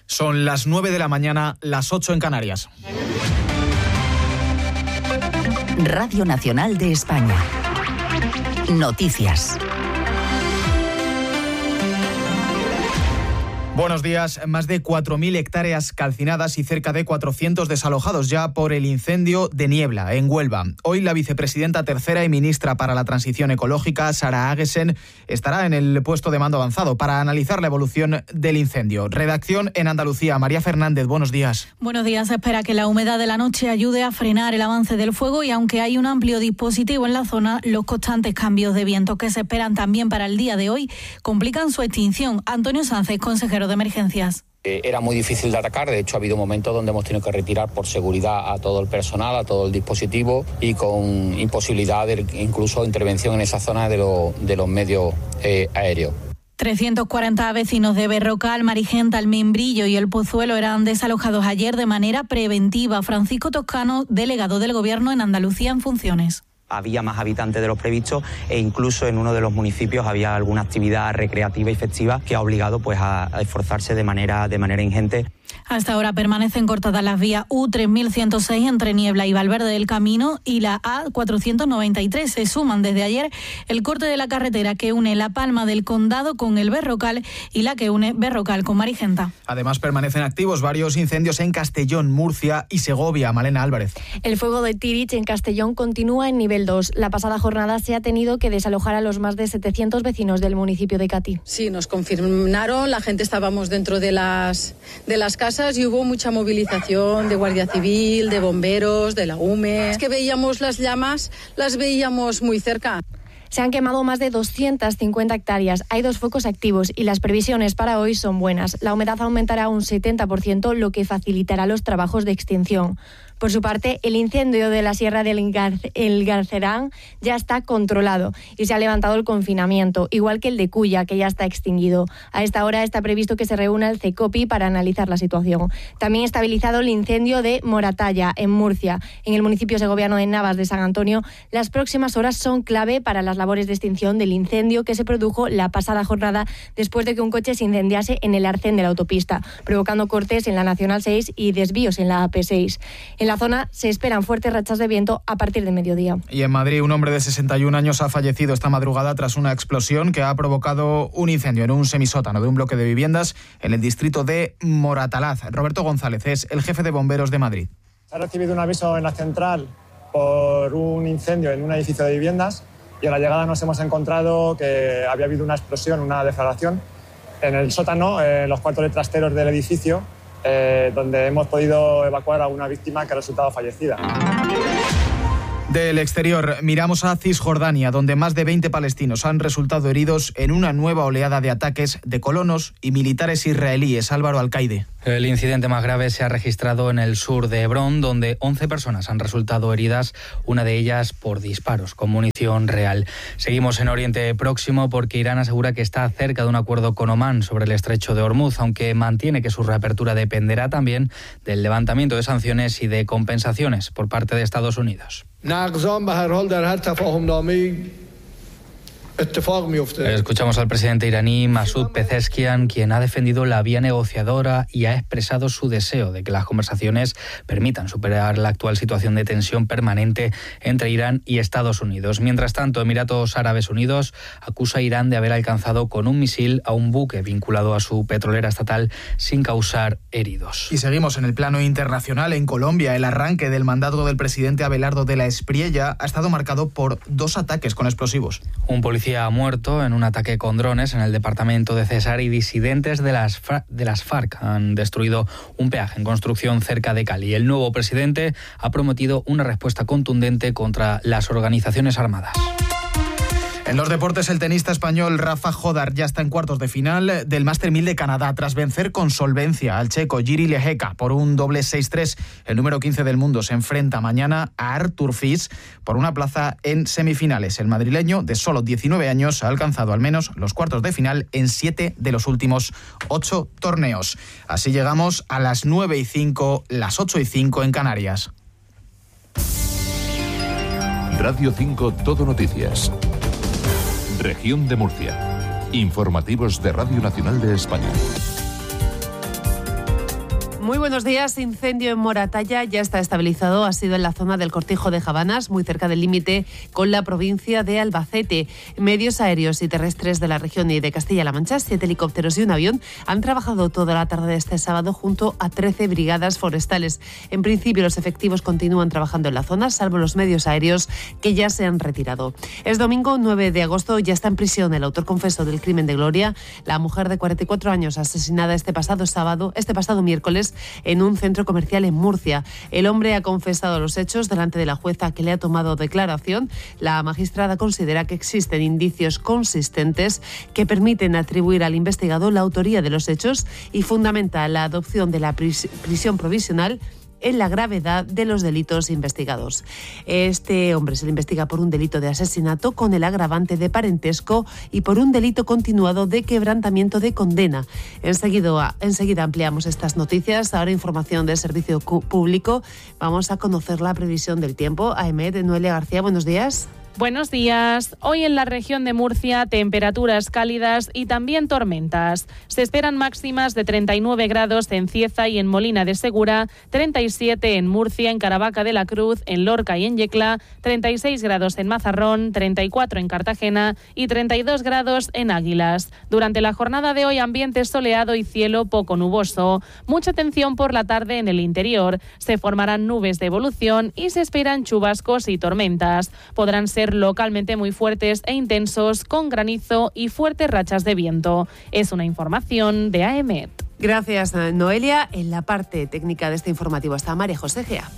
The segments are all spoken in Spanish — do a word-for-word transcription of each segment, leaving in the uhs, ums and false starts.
Son las nueve de la mañana, las ocho en Canarias. Radio Nacional de España. Noticias. Buenos días. Más de cuatro mil hectáreas calcinadas y cerca de cuatrocientos desalojados ya por el incendio de Niebla, en Huelva. Hoy la vicepresidenta tercera y ministra para la Transición Ecológica, Sara Agesen, estará en el puesto de mando avanzado para analizar la evolución del incendio. Redacción en Andalucía. María Fernández, buenos días. Buenos días. Se espera que la humedad de la noche ayude a frenar el avance del fuego y aunque hay un amplio dispositivo en la zona, los constantes cambios de viento que se esperan también para el día de hoy complican su extinción. Antonio Sánchez, consejero de Emergencias. Era muy difícil de atacar, de hecho ha habido momentos donde hemos tenido que retirar por seguridad a todo el personal, a todo el dispositivo y con imposibilidad de incluso intervención en esa zona de, lo, de los medios eh, aéreos. trescientos cuarenta vecinos de Berrocal, Marigenta, El Membrillo y El Pozuelo eran desalojados ayer de manera preventiva. Francisco Toscano, delegado del Gobierno en Andalucía en funciones. Había más habitantes de los previstos e incluso en uno de los municipios había alguna actividad recreativa y festiva que ha obligado pues a, a esforzarse de manera, de manera ingente. Hasta ahora permanecen cortadas las vías U tres mil ciento seis entre Niebla y Valverde del Camino y la A cuatrocientos noventa y tres. Se suman desde ayer el corte de la carretera que une La Palma del Condado con el Berrocal y la que une Berrocal con Marigenta. Además permanecen activos varios incendios en Castellón, Murcia y Segovia. Malena Álvarez. El fuego de Tirich en Castellón continúa en nivel dos. La pasada jornada se ha tenido que desalojar a los más de setecientos vecinos del municipio de Catí. Sí, nos confirmaron, la gente estábamos dentro de las, de las casas y hubo mucha movilización de Guardia Civil, de bomberos, de la U M E. Es que veíamos las llamas, las veíamos muy cerca. Se han quemado más de doscientas cincuenta hectáreas. Hay dos focos activos y las previsiones para hoy son buenas. La humedad aumentará un setenta por ciento, lo que facilitará los trabajos de extinción. Por su parte, el incendio de la Sierra del El Garcerán ya está controlado y se ha levantado el confinamiento, igual que el de Cuya, que ya está extinguido. A esta hora está previsto que se reúna el CECOPI para analizar la situación. También estabilizado el incendio de Moratalla, en Murcia. En el municipio segoviano de Navas de San Antonio, las próximas horas son clave para las labores de extinción del incendio que se produjo la pasada jornada después de que un coche se incendiase en el arcén de la autopista, provocando cortes en la Nacional seis y desvíos en la A P seis. En la zona se esperan fuertes rachas de viento a partir de mediodía. Y en Madrid, un hombre de sesenta y un años ha fallecido esta madrugada tras una explosión que ha provocado un incendio en un semisótano de un bloque de viviendas en el distrito de Moratalaz. Roberto González es el jefe de bomberos de Madrid. Se ha recibido un aviso en la central por un incendio en un edificio de viviendas y a la llegada nos hemos encontrado que había habido una explosión, una deflagración en el sótano, en los cuartos de trasteros del edificio, Eh, donde hemos podido evacuar a una víctima que ha resultado fallecida. Del exterior, miramos a Cisjordania, donde más de veinte palestinos han resultado heridos en una nueva oleada de ataques de colonos y militares israelíes. Álvaro Alcaide. El incidente más grave se ha registrado en el sur de Hebrón, donde once personas han resultado heridas, una de ellas por disparos con munición real. Seguimos en Oriente Próximo porque Irán asegura que está cerca de un acuerdo con Omán sobre el estrecho de Hormuz, aunque mantiene que su reapertura dependerá también del levantamiento de sanciones y de compensaciones por parte de Estados Unidos. Escuchamos al presidente iraní Masoud Pezeshkian, quien ha defendido la vía negociadora y ha expresado su deseo de que las conversaciones permitan superar la actual situación de tensión permanente entre Irán y Estados Unidos. Mientras tanto, Emiratos Árabes Unidos acusa a Irán de haber alcanzado con un misil a un buque vinculado a su petrolera estatal sin causar heridos. Y seguimos en el plano internacional. En Colombia, el arranque del mandato del presidente Abelardo de la Espriella ha estado marcado por dos ataques con explosivos. Un policía ha muerto en un ataque con drones en el departamento de Cesar y disidentes de las, de las FARC han destruido un peaje en construcción cerca de Cali. El nuevo presidente ha prometido una respuesta contundente contra las organizaciones armadas. En los deportes, el tenista español Rafa Jodar ya está en cuartos de final del Master mil de Canadá tras vencer con solvencia al checo Jiří Lehecka por un doble seis tres. El número quince del mundo se enfrenta mañana a Artur Fils por una plaza en semifinales. El madrileño, de solo diecinueve años, ha alcanzado al menos los cuartos de final en siete de los últimos ocho torneos. Así llegamos a las nueve y cinco, las ocho y cinco en Canarias. Radio cinco Todo Noticias. Región de Murcia. Informativos de Radio Nacional de España. Muy buenos días. Incendio en Moratalla ya está estabilizado. Ha sido en la zona del Cortijo de Javanas, muy cerca del límite con la provincia de Albacete. Medios aéreos y terrestres de la región y de Castilla-La Mancha, siete helicópteros y un avión, han trabajado toda la tarde de este sábado junto a trece brigadas forestales. En principio, los efectivos continúan trabajando en la zona, salvo los medios aéreos que ya se han retirado. Es domingo nueve de agosto. Ya está en prisión el autor confeso del crimen de Gloria, la mujer de cuarenta y cuatro años asesinada este pasado sábado, este pasado miércoles, en un centro comercial en Murcia. El hombre ha confesado los hechos delante de la jueza que le ha tomado declaración. La magistrada considera que existen indicios consistentes que permiten atribuir al investigado la autoría de los hechos y fundamenta la adopción de la pris- prisión provisional en la gravedad de los delitos investigados. Este hombre se le investiga por un delito de asesinato con el agravante de parentesco y por un delito continuado de quebrantamiento de condena. Enseguida, enseguida ampliamos estas noticias. Ahora información del servicio público. Vamos a conocer la previsión del tiempo. Aemet, Noelia García, buenos días. Buenos días. Hoy en la región de Murcia, temperaturas cálidas y también tormentas. Se esperan máximas de treinta y nueve grados en Cieza y en Molina de Segura, treinta y siete en Murcia, en Caravaca de la Cruz, en Lorca y en Yecla, treinta y seis grados en Mazarrón, treinta y cuatro en Cartagena y treinta y dos grados en Águilas. Durante la jornada de hoy, ambiente soleado y cielo poco nuboso. Mucha atención por la tarde en el interior. Se formarán nubes de evolución y se esperan chubascos y tormentas. Podrán ser localmente muy fuertes e intensos, con granizo y fuertes rachas de viento. Es una información de Aemet. Gracias, Noelia. En la parte técnica de este informativo está María José Gea.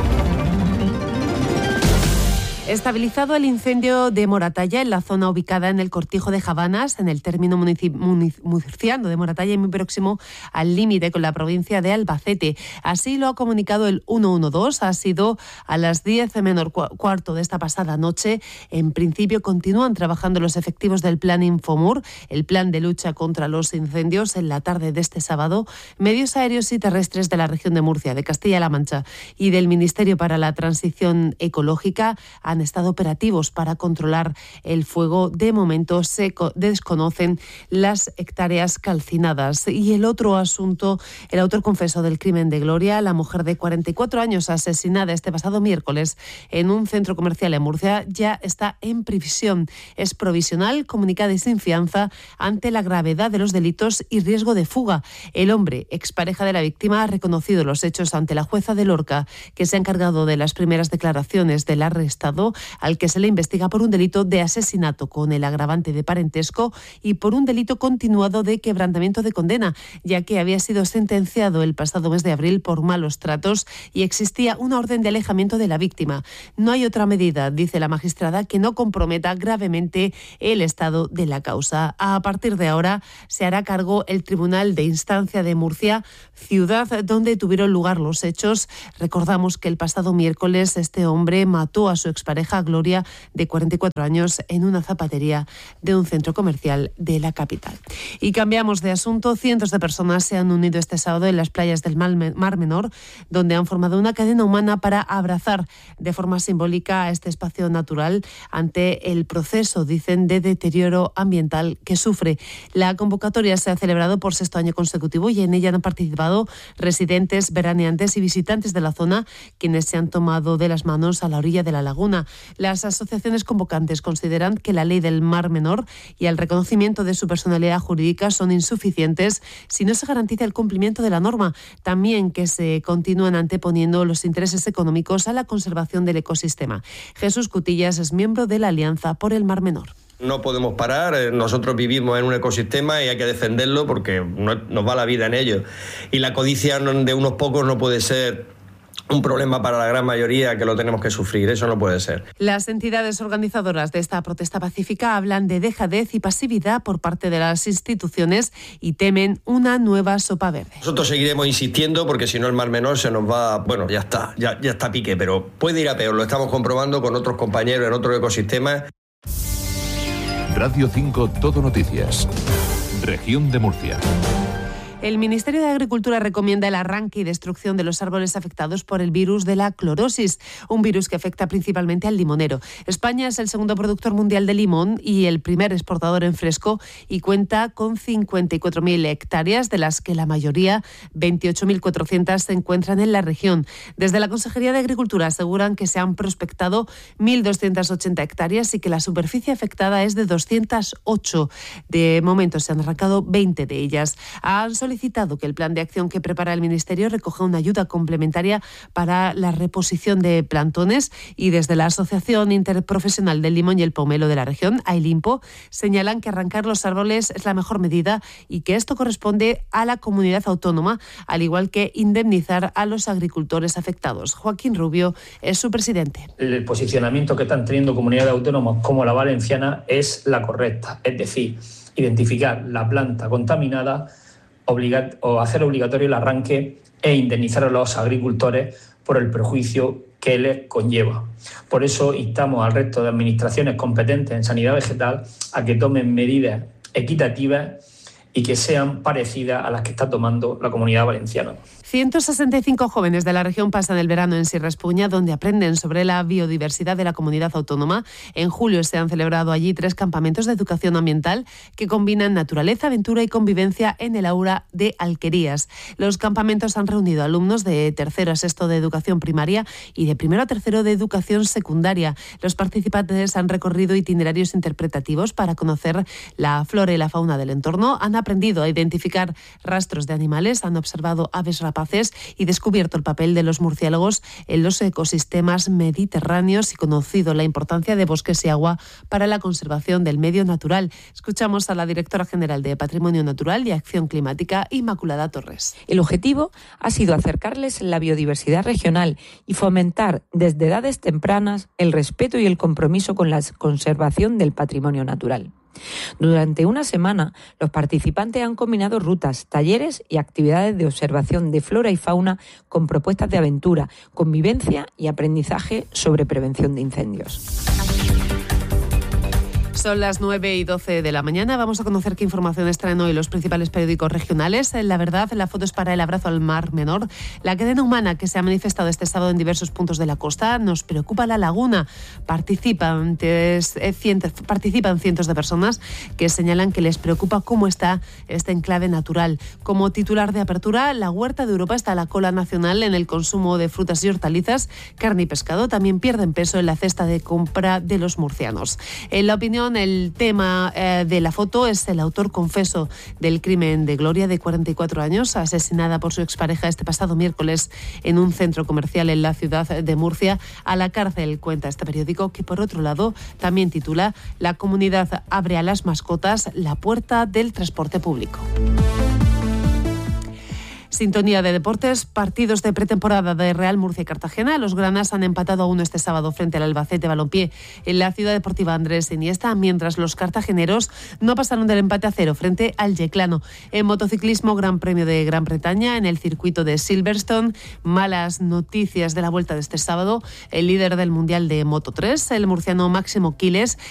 Estabilizado el incendio de Moratalla en la zona ubicada en el Cortijo de Javanas, en el término munici- munic- murciano de Moratalla y muy próximo al límite con la provincia de Albacete. Así lo ha comunicado el ciento doce. Ha sido a las diez menos cuarto de esta pasada noche. En principio continúan trabajando los efectivos del Plan Infomur, el plan de lucha contra los incendios, en la tarde de este sábado. Medios aéreos y terrestres de la región de Murcia, de Castilla-La Mancha y del Ministerio para la Transición Ecológica han estado operativos para controlar el fuego. De momento se desconocen las hectáreas calcinadas. Y el otro asunto, el autor confeso del crimen de Gloria, la mujer de cuarenta y cuatro años asesinada este pasado miércoles en un centro comercial en Murcia, ya está en prisión. Es provisional, comunicada y sin fianza ante la gravedad de los delitos y riesgo de fuga. El hombre, expareja de la víctima, ha reconocido los hechos ante la jueza de Lorca, que se ha encargado de las primeras declaraciones del arrestado, al que se le investiga por un delito de asesinato con el agravante de parentesco y por un delito continuado de quebrantamiento de condena, ya que había sido sentenciado el pasado mes de abril por malos tratos y existía una orden de alejamiento de la víctima. No hay otra medida, dice la magistrada, que no comprometa gravemente el estado de la causa. A partir de ahora se hará cargo el Tribunal de Instancia de Murcia, ciudad donde tuvieron lugar los hechos. Recordamos que el pasado miércoles este hombre mató a su expareja Gloria, de cuarenta y cuatro años, en una zapatería de un centro comercial de la capital. Y cambiamos de asunto. Cientos de personas se han unido este sábado en las playas del Mar Menor, donde han formado una cadena humana para abrazar de forma simbólica a este espacio natural ante el proceso, dicen, de deterioro ambiental que sufre. La convocatoria se ha celebrado por sexto año consecutivo y en ella han participado residentes, veraneantes y visitantes de la zona, quienes se han tomado de las manos a la orilla de la laguna. Las asociaciones convocantes consideran que la ley del Mar Menor y el reconocimiento de su personalidad jurídica son insuficientes si no se garantiza el cumplimiento de la norma. También que se continúan anteponiendo los intereses económicos a la conservación del ecosistema. Jesús Cutillas es miembro de la Alianza por el Mar Menor. No podemos parar, nosotros vivimos en un ecosistema y hay que defenderlo porque nos va la vida en ello. Y la codicia de unos pocos no puede ser un problema para la gran mayoría, que lo tenemos que sufrir. Eso no puede ser. Las entidades organizadoras de esta protesta pacífica hablan de dejadez y pasividad por parte de las instituciones y temen una nueva sopa verde. Nosotros seguiremos insistiendo porque si no el Mar Menor se nos va, bueno, ya está, ya, ya está a pique, pero puede ir a peor. Lo estamos comprobando con otros compañeros en otros ecosistemas. Radio cinco Todo Noticias. Región de Murcia. El Ministerio de Agricultura recomienda el arranque y destrucción de los árboles afectados por el virus de la clorosis, un virus que afecta principalmente al limonero. España es el segundo productor mundial de limón y el primer exportador en fresco y cuenta con cincuenta y cuatro mil hectáreas, de las que la mayoría, veintiocho mil cuatrocientas, se encuentran en la región. Desde la Consejería de Agricultura aseguran que se han prospectado mil doscientas ochenta hectáreas y que la superficie afectada es de doscientas ocho. De momento se han arrancado veinte de ellas. Han solicitado que el plan de acción que prepara el Ministerio recoja una ayuda complementaria para la reposición de plantones y desde la Asociación Interprofesional del Limón y el Pomelo de la región, AILIMPO, señalan que arrancar los árboles es la mejor medida y que esto corresponde a la comunidad autónoma, al igual que indemnizar a los agricultores afectados. Joaquín Rubio es su presidente. El posicionamiento que están teniendo comunidades autónomas como la valenciana es la correcta, es decir, identificar la planta contaminada, obligar, o hacer obligatorio el arranque e indemnizar a los agricultores por el perjuicio que les conlleva. Por eso instamos al resto de administraciones competentes en sanidad vegetal a que tomen medidas equitativas y que sean parecidas a las que está tomando la Comunidad Valenciana. ciento sesenta y cinco jóvenes de la región pasan el verano en Sierra Espuña, donde aprenden sobre la biodiversidad de la comunidad autónoma. En julio se han celebrado allí tres campamentos de educación ambiental que combinan naturaleza, aventura y convivencia en el aula de Alquerías. Los campamentos han reunido alumnos de tercero a sexto de educación primaria y de primero a tercero de educación secundaria. Los participantes han recorrido itinerarios interpretativos para conocer la flora y la fauna del entorno, han aprendido a identificar rastros de animales, han observado aves rapaces y descubierto el papel de los murciélagos en los ecosistemas mediterráneos y conocido la importancia de bosques y agua para la conservación del medio natural. Escuchamos a la directora general de Patrimonio Natural y Acción Climática, Inmaculada Torres. El objetivo ha sido acercarles la biodiversidad regional y fomentar desde edades tempranas el respeto y el compromiso con la conservación del patrimonio natural. Durante una semana, los participantes han combinado rutas, talleres y actividades de observación de flora y fauna con propuestas de aventura, convivencia y aprendizaje sobre prevención de incendios. Son las nueve y doce de la mañana. Vamos a conocer qué informaciones traen hoy los principales periódicos regionales. La Verdad, la foto es para el abrazo al Mar Menor. La cadena humana que se ha manifestado este sábado en diversos puntos de la costa. Nos preocupa la laguna. Participan, cientos, participan cientos de personas que señalan que les preocupa cómo está este enclave natural. Como titular de apertura, la Huerta de Europa está a la cola nacional en el consumo de frutas y hortalizas. Carne y pescado también pierden peso en la cesta de compra de los murcianos. En la opinión, el tema eh, de la foto es el autor confeso del crimen de Gloria, de cuarenta y cuatro años, asesinada por su expareja este pasado miércoles en un centro comercial en la ciudad de Murcia. A la cárcel, cuenta este periódico, que por otro lado también titula: La comunidad abre a las mascotas la puerta del transporte público. Sintonía de deportes, partidos de pretemporada de Real Murcia y Cartagena. Los granas han empatado a uno este sábado frente al Albacete Balompié en la Ciudad Deportiva Andrés Iniesta, mientras los cartageneros no pasaron del empate a cero frente al Yeclano. En motociclismo, Gran Premio de Gran Bretaña en el circuito de Silverstone. Malas noticias de la vuelta de este sábado. El líder del Mundial de Moto tres, el murciano Máximo Quiles,